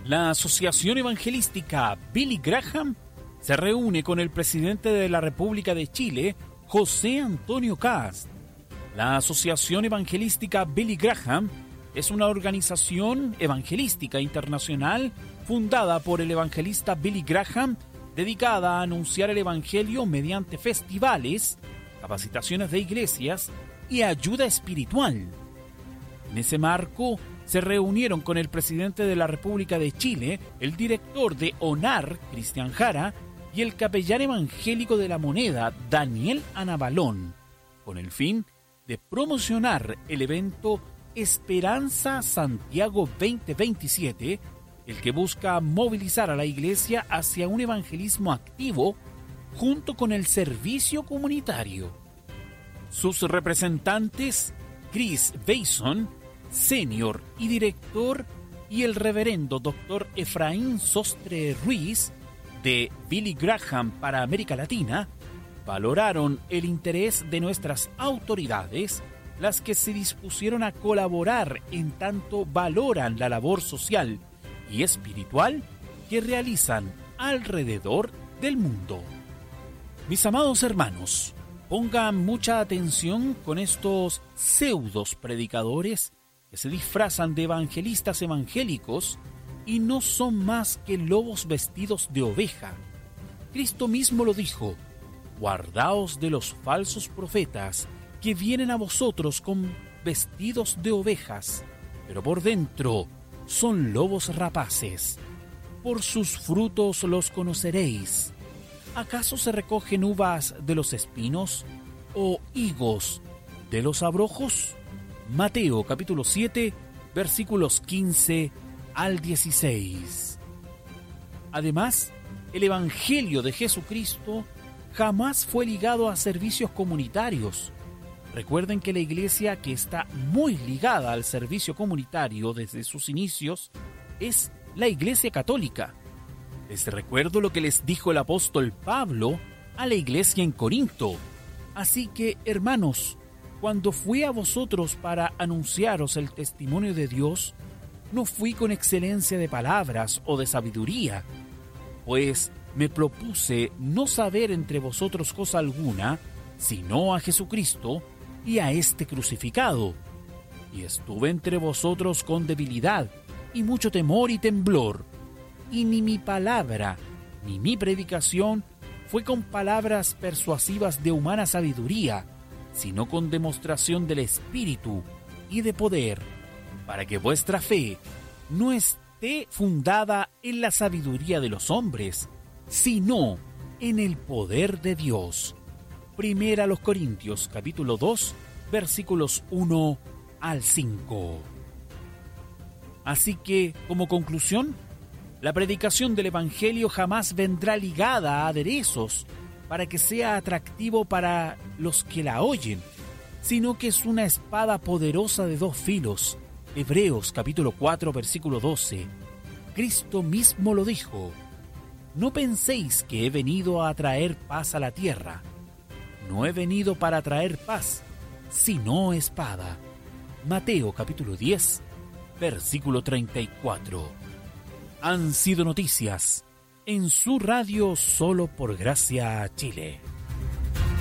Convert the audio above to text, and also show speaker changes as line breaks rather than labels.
La Asociación Evangelística Billy Graham se reúne con el presidente de la República de Chile, José Antonio Kast. La Asociación Evangelística Billy Graham es una organización evangelística internacional fundada por el evangelista Billy Graham, dedicada a anunciar el evangelio mediante festivales, capacitaciones de iglesias y ayuda espiritual. En ese marco, se reunieron con el presidente de la República de Chile, el director de ONAR, Cristian Jara, y el capellán evangélico de La Moneda, Daniel Anabalón, con el fin de promocionar el evento Esperanza Santiago 2027, el que busca movilizar a la iglesia hacia un evangelismo activo junto con el servicio comunitario. Sus representantes, Chris Bason, senior y director, y el reverendo Dr. Efraín Sostre Ruiz, de Billy Graham para América Latina, valoraron el interés de nuestras autoridades, las que se dispusieron a colaborar en tanto valoran la labor social y espiritual que realizan alrededor del mundo. Mis amados hermanos, pongan mucha atención con estos pseudos predicadores que se disfrazan de evangelistas evangélicos y no son más que lobos vestidos de oveja. Cristo mismo lo dijo: guardaos de los falsos profetas que vienen a vosotros con vestidos de ovejas, pero por dentro son lobos rapaces. Por sus frutos los conoceréis. ¿Acaso se recogen uvas de los espinos o higos de los abrojos? Mateo capítulo 7, versículos 15 al 16. Además, el Evangelio de Jesucristo jamás fue ligado a servicios comunitarios. Recuerden que la iglesia que está muy ligada al servicio comunitario desde sus inicios es la Iglesia Católica. Les recuerdo lo que les dijo el apóstol Pablo a la iglesia en Corinto. Así que, hermanos, cuando fui a vosotros para anunciaros el testimonio de Dios, no fui con excelencia de palabras o de sabiduría, pues me propuse no saber entre vosotros cosa alguna, sino a Jesucristo y a este crucificado. Y estuve entre vosotros con debilidad y mucho temor y temblor, y ni mi palabra ni mi predicación fue con palabras persuasivas de humana sabiduría, sino con demostración del Espíritu y de poder, para que vuestra fe no esté fundada en la sabiduría de los hombres, sino en el poder de Dios. Primera a los Corintios, capítulo 2, versículos 1 al 5. Así que, como conclusión, la predicación del Evangelio jamás vendrá ligada a aderezos para que sea atractivo para los que la oyen, sino que es una espada poderosa de dos filos. Hebreos capítulo 4, versículo 12. Cristo mismo lo dijo: no penséis que he venido a traer paz a la tierra. No he venido para traer paz, sino espada. Mateo capítulo 10, versículo 34. Han sido noticias en su radio Solo por Gracia Chile.